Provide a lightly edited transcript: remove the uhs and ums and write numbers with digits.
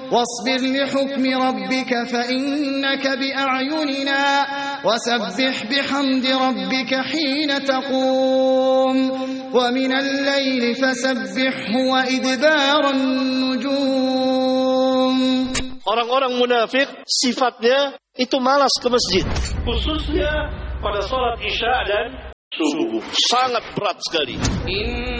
واصبر لحكم ربك فإنك بأعيننا وسبح بحمد ربك حين تقوم ومن الليل فسبحه وإدبار النجوم. Orang-orang munafik sifatnya itu malas ke masjid, khususnya pada salat Isya dan subuh. Sangat berat sekali.